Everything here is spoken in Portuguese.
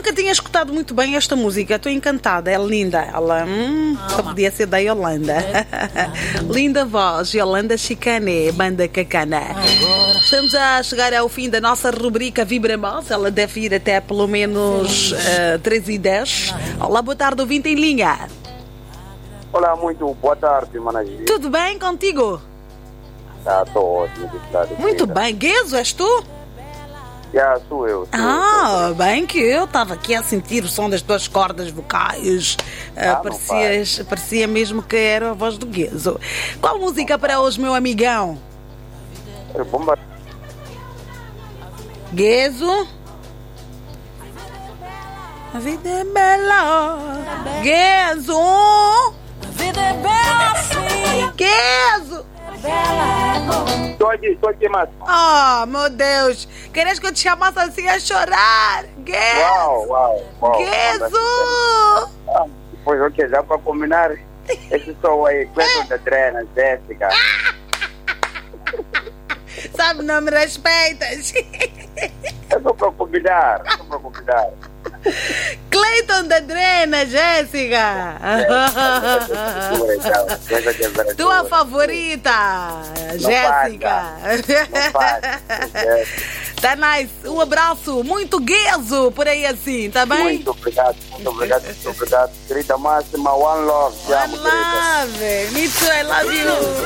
nunca tinha escutado muito bem esta música. Estou encantada, é linda. Ela só podia ser da Yolanda. Linda voz, Yolanda Chicane, banda Cacana. Estamos a chegar ao fim da nossa rubrica Vibra Mais. Ela deve ir até pelo menos 13h10. Olá, boa tarde, ouvinte em linha. Olá, muito boa tarde, Managi. Tudo bem contigo? Estou ótimo. Muito bem. Guezo, és tu? Sou eu. Bem que eu estava aqui a sentir o som das tuas cordas vocais. Parecia mesmo que era a voz do Guezo. Qual música para hoje, meu amigão? Bomba. Guezo? A vida é bela. Guezo? A vida é bela assim. Guezo? Estou aqui, mas... Meu Deus. Queres que eu te chamasse assim a chorar? Guezo? Uau. Guezo? Pois, ok, já para combinar. Esse som aí, Cleiton da Drena, Jéssica. Sabe, não me respeitas. Eu estou para combinar. Cleiton da Drena, Jéssica. Tua favorita, Jéssica. Tá nice. Um abraço, muito guezo por aí assim, tá bem? Muito obrigado. Querida máxima, one love. One love. Me too, I love you.